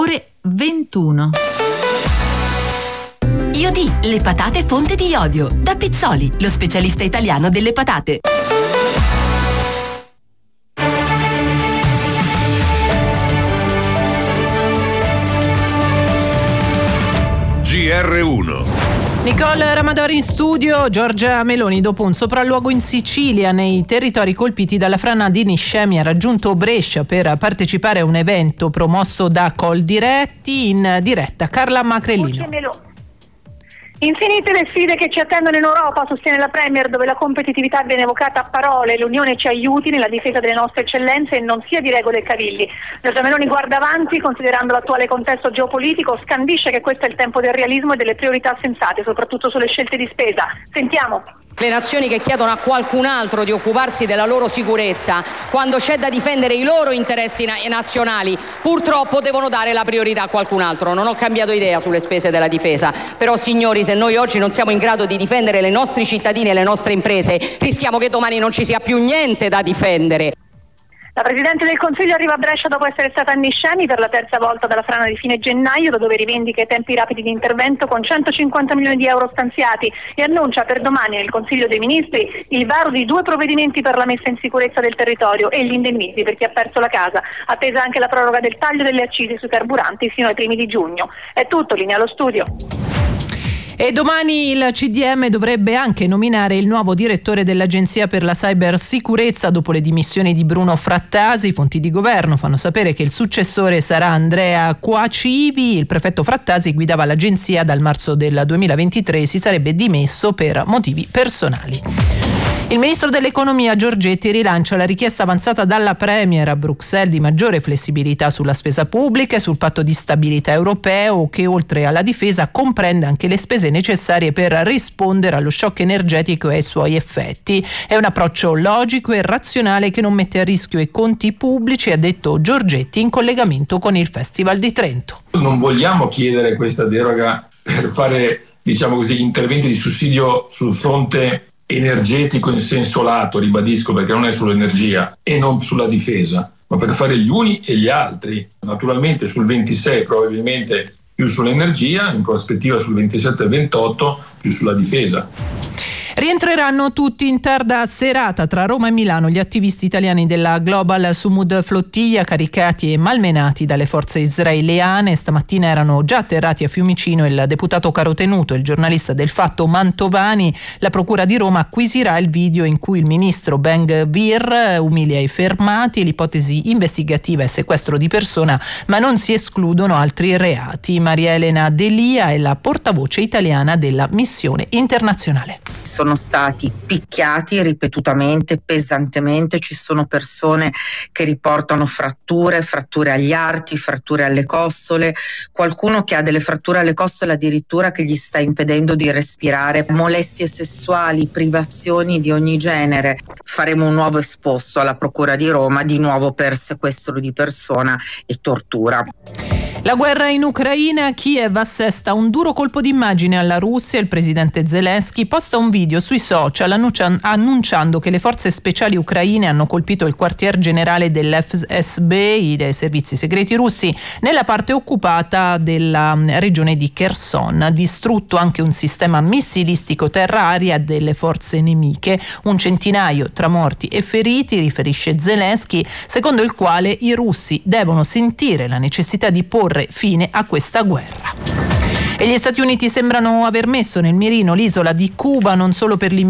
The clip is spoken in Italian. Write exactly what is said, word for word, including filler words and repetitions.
ore ventuno. Iodi, le patate fonte di iodio. Da Pizzoli, lo specialista italiano delle patate. G R uno. Nicole Ramadori in studio. Giorgia Meloni, dopo un sopralluogo in Sicilia nei territori colpiti dalla frana di Niscemi, ha raggiunto Brescia per partecipare a un evento promosso da Coldiretti. In diretta Carla Macrellino. Infinite le sfide che ci attendono in Europa, sostiene la Premier, dove la competitività viene evocata a parole. L'Unione ci aiuti nella difesa delle nostre eccellenze e non sia di regole e cavilli. Giorgia Meloni guarda avanti, considerando l'attuale contesto geopolitico, scandisce che questo è il tempo del realismo e delle priorità sensate, soprattutto sulle scelte di spesa. Sentiamo. Le nazioni che chiedono a qualcun altro di occuparsi della loro sicurezza, quando c'è da difendere i loro interessi na- nazionali, purtroppo devono dare la priorità a qualcun altro. Non ho cambiato idea sulle spese della difesa, però signori, se noi oggi non siamo in grado di difendere le nostre cittadini e le nostre imprese, rischiamo che domani non ci sia più niente da difendere. La Presidente del Consiglio arriva a Brescia dopo essere stata a Niscemi per la terza volta dalla frana di fine gennaio, da dove rivendica i tempi rapidi di intervento con centocinquanta milioni di euro stanziati e annuncia per domani nel Consiglio dei Ministri il varo di due provvedimenti per la messa in sicurezza del territorio e gli indennizzi per chi ha perso la casa. Attesa anche la proroga del taglio delle accise sui carburanti fino ai primi di giugno. È tutto, linea allo studio. E domani il C D M dovrebbe anche nominare il nuovo direttore dell'Agenzia per la Cybersicurezza dopo le dimissioni di Bruno Frattasi. Fonti di governo fanno sapere che il successore sarà Andrea Coacivi. Il prefetto Frattasi guidava l'agenzia dal marzo del duemilaventitré e si sarebbe dimesso per motivi personali. Il ministro dell'economia Giorgetti rilancia la richiesta avanzata dalla Premier a Bruxelles di maggiore flessibilità sulla spesa pubblica e sul patto di stabilità europeo, che oltre alla difesa comprende anche le spese necessarie per rispondere allo shock energetico e ai suoi effetti. È un approccio logico e razionale che non mette a rischio i conti pubblici, ha detto Giorgetti in collegamento con il Festival di Trento. Non vogliamo chiedere questa deroga per fare, diciamo così, interventi di sussidio sul fronte energetico in senso lato, ribadisco, perché non è solo energia e non sulla difesa, ma per fare gli uni e gli altri. Naturalmente sul ventisei probabilmente più sull'energia, in prospettiva sul ventisette e ventotto più sulla difesa. Rientreranno tutti in tarda serata tra Roma e Milano gli attivisti italiani della Global Sumud Flottiglia, caricati e malmenati dalle forze israeliane. Stamattina erano già atterrati a Fiumicino il deputato carotenuto e il giornalista del Fatto Mantovani. La procura di Roma acquisirà il video in cui il ministro Ben Gvir umilia i fermati. L'ipotesi investigativa è sequestro di persona, ma non si escludono altri reati. Maria Elena Delia è la portavoce italiana della missione internazionale. Sono stati picchiati ripetutamente, pesantemente, ci sono persone che riportano fratture, fratture agli arti, fratture alle costole, qualcuno che ha delle fratture alle costole addirittura che gli sta impedendo di respirare, molestie sessuali, privazioni di ogni genere. Faremo un nuovo esposto alla Procura di Roma, di nuovo per sequestro di persona e tortura. La guerra in Ucraina, Kiev assesta un duro colpo d'immagine alla Russia. Il presidente Zelensky posta un video sui social annuncian- annunciando che le forze speciali ucraine hanno colpito il quartier generale dell'F S B, i servizi segreti russi, nella parte occupata della regione di Kherson. Distrutto anche un sistema missilistico terra-aria delle forze nemiche. Un centinaio tra morti e feriti, riferisce Zelensky, secondo il quale i russi devono sentire la necessità di porre fine a questa guerra. E gli Stati Uniti sembrano aver messo nel mirino l'isola di Cuba non solo per